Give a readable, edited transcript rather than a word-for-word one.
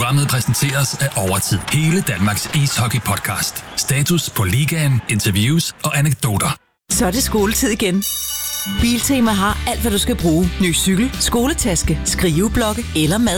Programmet præsenteres af Overtid. Hele Danmarks ishockey-podcast. Status på ligaen, interviews og anekdoter. Så er det skoletid igen. Biltema har alt, hvad du skal bruge. Ny cykel, skoletaske, skriveblokke eller mad